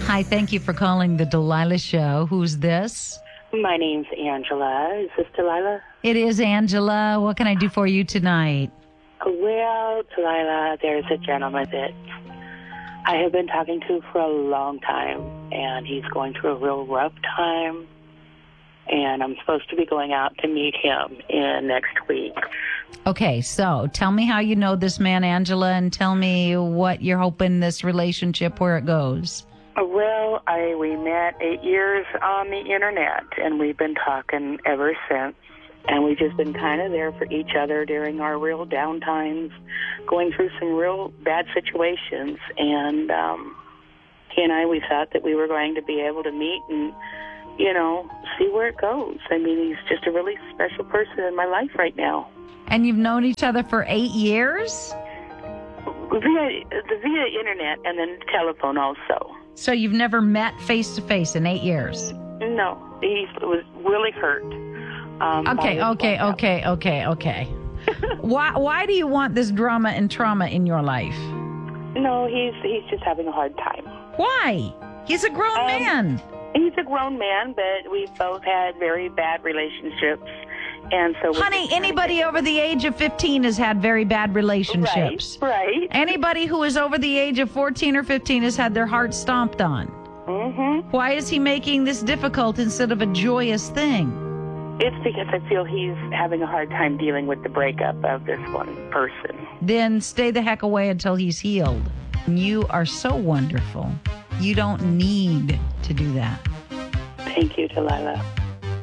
Hi, thank you for calling the Delilah Show. Who's this? My name's Angela. Is this Delilah? It is Angela. What can I do for you tonight? Well, Delilah, there's a gentleman that I have been talking to for a long time, and he's going through a real rough time, and I'm supposed to be going out to meet him in next week. Okay, so tell me how you know this man, Angela, and tell me what you're hoping this relationship, where it goes. Well, we met 8 years on the internet, and we've been talking ever since. And we've just been kind of there for each other during our real down times, going through some real bad situations. And he and I, we thought that we were going to be able to meet and, see where it goes. I mean, he's just a really special person in my life right now. And you've known each other for 8 years? Via internet and then telephone also. So you've never met face-to-face in 8 years? No, he was really hurt. Okay. Why do you want this drama and trauma in your life? No, he's just having a hard time. Why? He's a grown man. He's a grown man, but we've both had very bad relationships. And so, honey, anybody over the age of 15 has had very bad relationships. Right. Anybody who is over the age of 14 or 15 has had their heart stomped on. Mm-hmm. Why is he making this difficult instead of a joyous thing? It's because I feel he's having a hard time dealing with the breakup of this one person. Then stay the heck away until he's healed. You are so wonderful. You don't need to do that. Thank you, Delilah.